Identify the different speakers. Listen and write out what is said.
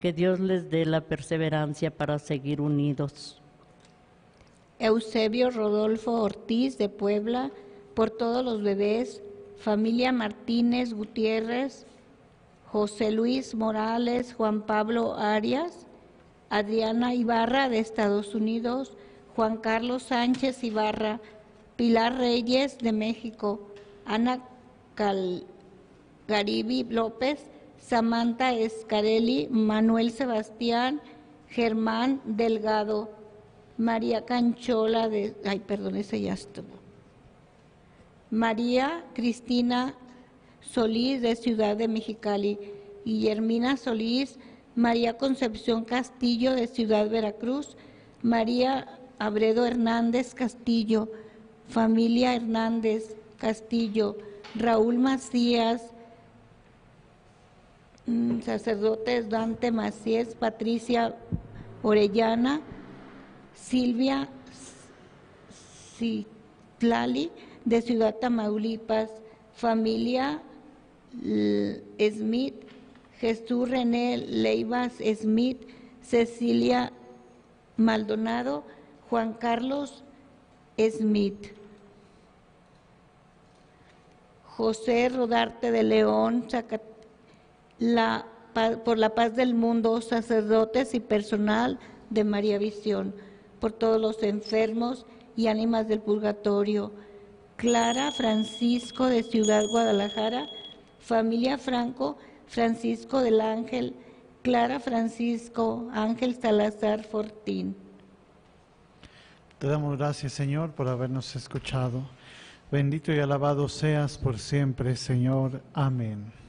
Speaker 1: Que Dios les dé la perseverancia para seguir unidos.
Speaker 2: Eusebio Rodolfo Ortiz de Puebla, por todos los bebés, familia Martínez Gutiérrez, José Luis Morales, Juan Pablo Arias, Adriana Ibarra de Estados Unidos, Juan Carlos Sánchez Ibarra, Pilar Reyes de México, Ana Garibi López, Samantha Escarelli, Manuel Sebastián, Germán Delgado, María Canchola de, ese ya estuvo. María Cristina Solís de Ciudad de Mexicali, Guillermina Solís, María Concepción Castillo de Ciudad Veracruz, María Abredo Hernández Castillo, familia Hernández Castillo, Raúl Macías, sacerdotes Dante Macías, Patricia Orellana, Silvia Citlali de Ciudad Tamaulipas, familia Smith, Jesús René Leivas Smith, Cecilia Maldonado, Juan Carlos Smith. José Rodarte de León, por la paz del mundo, sacerdotes y personal de María Visión, por todos los enfermos y ánimas del purgatorio. Clara Francisco de Ciudad Guadalajara, familia Franco, Francisco del Ángel, Clara Francisco, Ángel Salazar Fortín.
Speaker 3: Te damos gracias, Señor, por habernos escuchado. Bendito y alabado seas por siempre, Señor. Amén.